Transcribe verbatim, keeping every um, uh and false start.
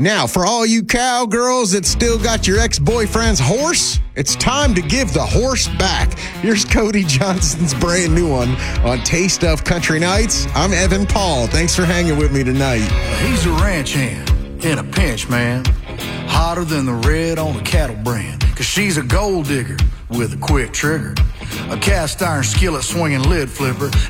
Now, for all you cowgirls that still got your ex-boyfriend's horse, it's time to give the horse back. Here's Cody Johnson's brand new one on Taste of Country Nights. I'm Evan Paul. Thanks for hanging with me tonight. He's a ranch hand in a pinch, man. Hotter than the red on a cattle brand. Cause she's a gold digger with a quick trigger. A cast iron skillet swinging lid flipper.